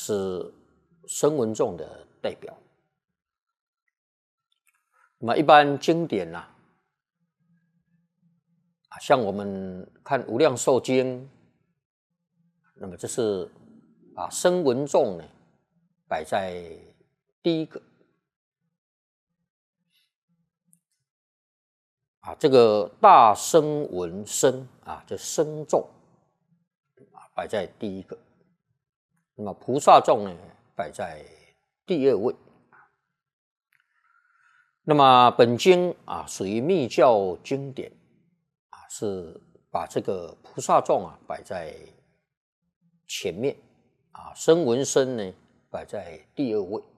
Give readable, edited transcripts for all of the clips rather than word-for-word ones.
是声闻众的代表。那么一般经典像我们看《无量寿经》，那么这是把声闻众呢摆在第一个。这个大声闻声这声众摆在第一个。那么菩萨众呢摆在第二位。那么本经属于密教经典是把这个菩萨众摆在前面声闻声呢摆在第二位。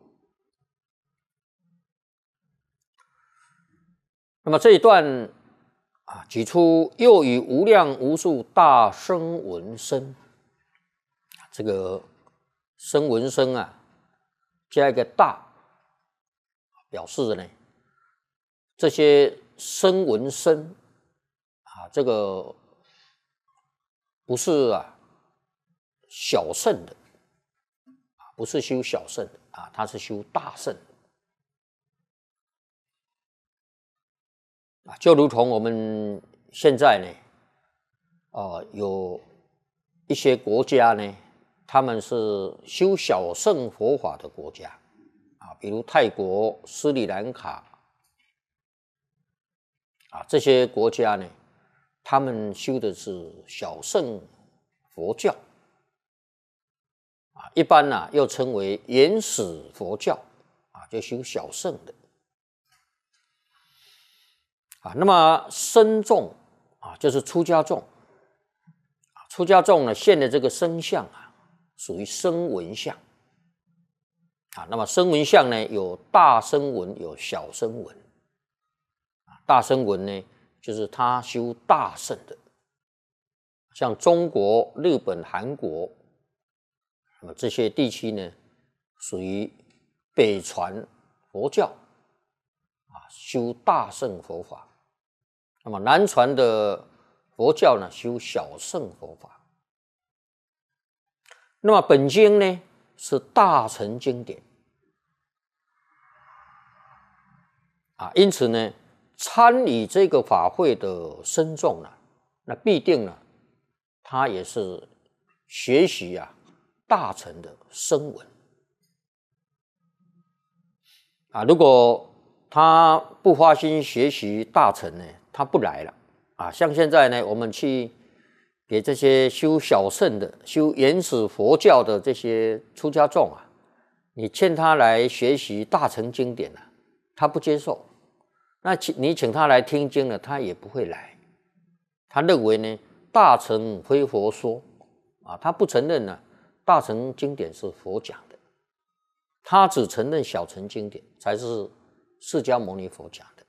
那么这一段举出又以无量无数大声闻声，这个声闻声加一个大，表示呢这些声闻声这个不是小乘的，不是修小乘的它是修大乘的。就如同我们现在呢，有一些国家呢，他们是修小乘佛法的国家比如泰国、斯里兰卡这些国家呢，他们修的是小乘佛教一般又称为原始佛教就修小乘的。那么声众就是出家众，出家众呢现的这个声相属于声闻相那么声闻相呢有大声闻有小声闻大声闻呢就是他修大乘的，像中国、日本、韩国那么这些地区呢属于北传佛教修大乘佛法。那么南传的佛教呢修小乘佛法。那么本经呢是大乘经典因此呢参与这个法会的僧众那必定他也是学习大乘的声闻如果他不发心学习大乘呢，他不来了像现在呢，我们去给这些修小乘的、修原始佛教的这些出家众你劝他来学习大乘经典他不接受。那你请他来听经他也不会来。他认为呢，大乘非佛说他不承认大乘经典是佛讲的，他只承认小乘经典才是释迦牟尼佛讲的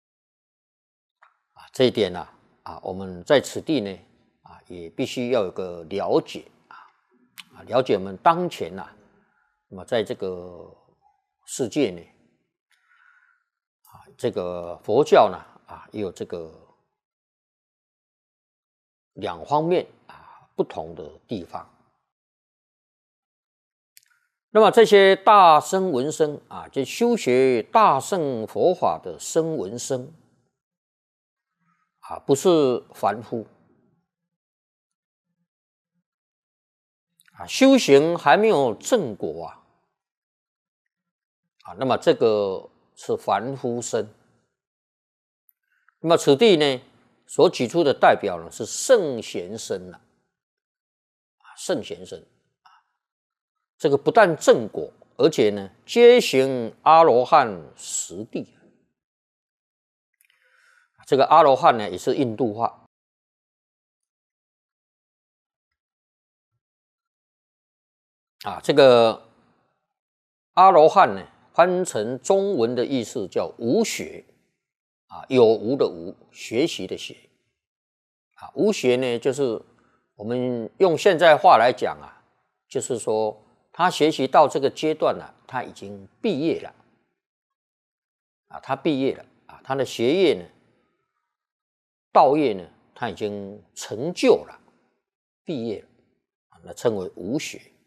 这一点我们在此地呢也必须要有个了解了解我们当前那么在这个世界呢这个佛教呢也有这个两方面不同的地方。那么这些大声闻声就修学大乘佛法的声闻声不是凡夫修行还没有正果那么这个是凡夫身。那么此地呢所举出的代表呢是圣贤身圣贤身这个不但正果，而且呢皆行阿罗汉实地。这个阿罗汉呢也是印度话这个阿罗汉呢翻成中文的意思叫无学有无的无，学习的学无学呢就是我们用现在话来讲就是说他学习到这个阶段他已经毕业了他毕业了他的学业呢道业呢他已经成就了，毕业了那称为无学